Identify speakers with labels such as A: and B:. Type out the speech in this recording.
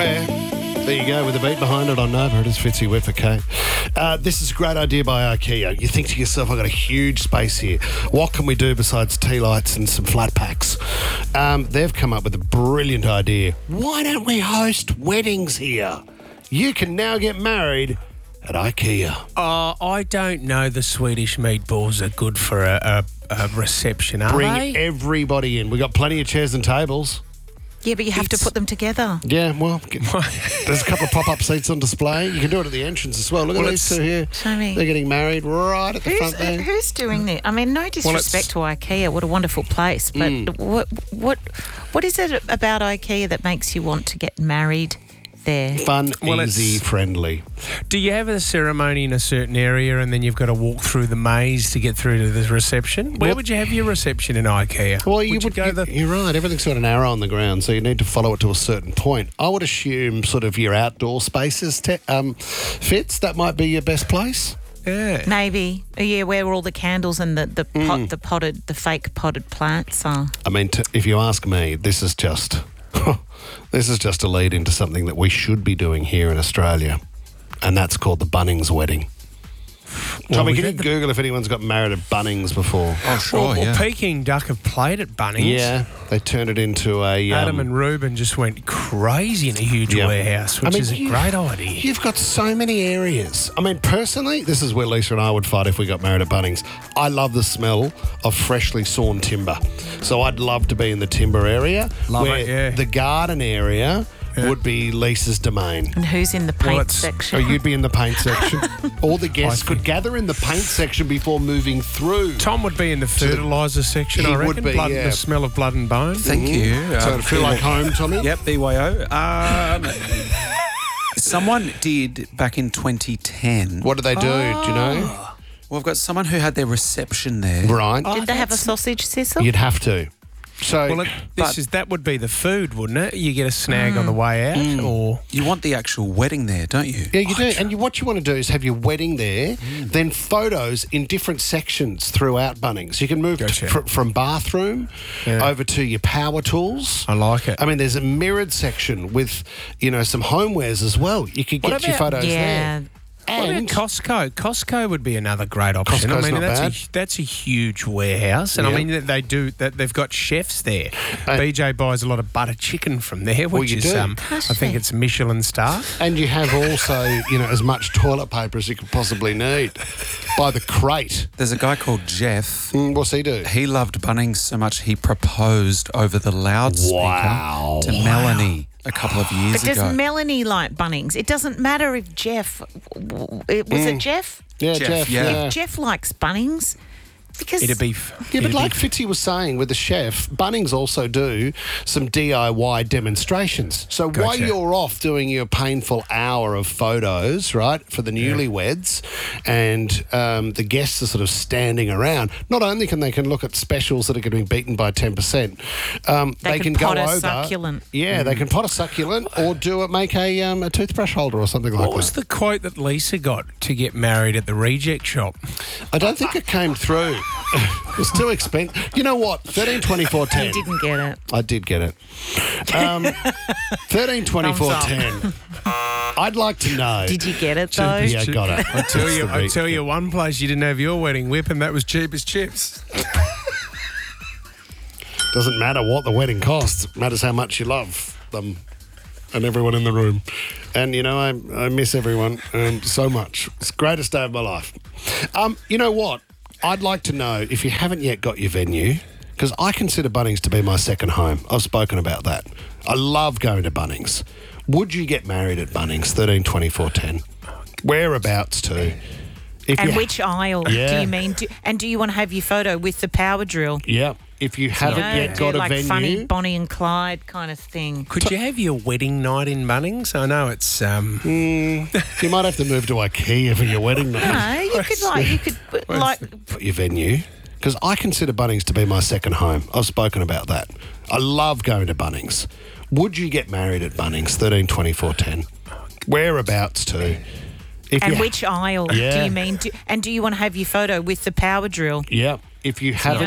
A: There you go, with the beat behind it on Nova. It is Fitzy Whip, okay? This is a great idea by IKEA. You think to yourself, I've got a huge space here. What can we do besides tea lights and some flat packs? They've come up with a brilliant idea. Why don't we host weddings here? You can now get married at IKEA.
B: I don't know the Swedish meatballs are good for a reception, are
A: Bring
B: they?
A: everybody in. We've got plenty of chairs and tables.
C: Yeah, but you have to put them together.
A: Yeah, well, there's a couple of pop-up seats on display. You can do it at the entrance as well. Look at these two here.
C: Show me.
A: They're getting married right at the front there.
C: Who's doing that? I mean, no disrespect to IKEA. What a wonderful place. But what is it about IKEA that makes you want to get married there?
A: Fun, easy, friendly.
B: Do you have a ceremony in a certain area and then you've got to walk through the maze to get through to the reception? Where would you have your reception in IKEA?
A: Well, you're right. Everything's got an arrow on the ground, so you need to follow it to a certain point. I would assume sort of your outdoor spaces, Fitz, that might be your best place.
B: Yeah.
C: Maybe. Yeah, where all the candles and the fake potted plants are.
A: I mean, if you ask me, this is just... This is just a lead into something that we should be doing here in Australia, and that's called the Bunnings wedding. Tommy, can you Google if anyone's got married at Bunnings before?
D: Oh, sure,
B: Well, Peking Duck have played at Bunnings.
A: Yeah, they turned it into a...
B: Adam and Ruben just went crazy in a huge warehouse, which is a great idea.
A: You've got so many areas. I mean, personally, this is where Lisa and I would fight if we got married at Bunnings. I love the smell of freshly sawn timber. So I'd love to be in the timber area. The garden area... would be Lisa's domain.
C: And who's in the paint section?
A: Oh, you'd be in the paint section. All the guests could gather in the paint section before moving through.
B: Tom would be in the fertiliser section, I reckon.
A: Would be,
B: The smell of blood and bone.
D: Thank you.
A: So it'd feel like home, Tommy?
D: Yep, BYO. Someone did back in 2010.
A: What did they do? Do you know?
D: Well, I've got someone who had their reception there.
A: Right.
C: Did they have a sausage sizzle?
A: You'd have to. So,
B: that would be the food, wouldn't it? You get a snag on the way out, or
D: you want the actual wedding there, don't you?
A: Yeah, you do. And what you want to do is have your wedding there, then photos in different sections throughout Bunnings. You can move from bathroom over to your power tools.
B: I like it.
A: I mean, there's a mirrored section with, some homewares as well. You could get your photos there.
B: What about Costco? Costco would be another great option.
A: Costco's
B: I mean,
A: not
B: that's a huge warehouse, and I mean they do that. They've got chefs there. BJ buys a lot of butter chicken from there, which is I think it's Michelin star.
A: And you have also as much toilet paper as you could possibly need by the crate.
D: There's a guy called Jeff.
A: What's he do?
D: He loved Bunnings so much he proposed over the loudspeaker to Melanie a couple of years ago.
C: But does Melanie like Bunnings? It doesn't matter if Jeff... Was it Jeff?
A: Yeah, Jeff. Yeah.
C: If Jeff likes Bunnings... Because
B: it'd be
A: but like Fitzy was saying with the chef, Bunnings also do some DIY demonstrations. So while you're off doing your painful hour of photos, right, for the newlyweds, and the guests are sort of standing around, not only can they look at specials that are getting beaten by 10%, they can go over.
C: Succulent.
A: Yeah, they can pot a succulent or make a toothbrush holder or something like that.
B: What was the quote that Lisa got to get married at the reject shop?
A: I don't think it came through. It was too expensive. You know what? 13, 24, 10.
C: You didn't get it.
A: I did get it. 13, 24, 10. I'd like to know.
C: Did you get it, though?
A: Yeah, I got it.
B: I tell you one place you didn't have your wedding whip, and that was Cheap as Chips.
A: Doesn't matter what the wedding costs. It matters how much you love them and everyone in the room. And, I miss everyone so much. It's the greatest day of my life. You know what? I'd like to know if you haven't yet got your venue, because I consider Bunnings to be my second home. I've spoken about that. I love going to Bunnings. Would you get married at Bunnings? 13, 24, 10. Whereabouts too?
C: Which aisle do you mean? Do you want to have your photo with the power drill?
A: Yeah. If you haven't yet got a venue.
C: Funny Bonnie and Clyde kind of thing.
B: Could you have your wedding night in Bunnings? I know it's...
A: You might have to move to IKEA for your wedding night.
C: No, you could
A: put your venue. Because I consider Bunnings to be my second home. I've spoken about that. I love going to Bunnings. Would you get married at Bunnings? 13, 24, 10. Whereabouts too?
C: Which aisle do you mean? Do you want to have your photo with the power drill?
A: Yeah. If you haven't